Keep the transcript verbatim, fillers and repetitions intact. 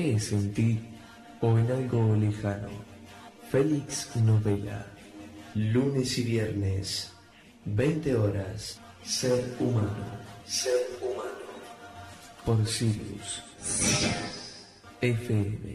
¿Es en ti o en algo lejano? Félix Novela. Lunes y viernes, veinte horas. Ser humano. Ser humano. Por Sirius F M.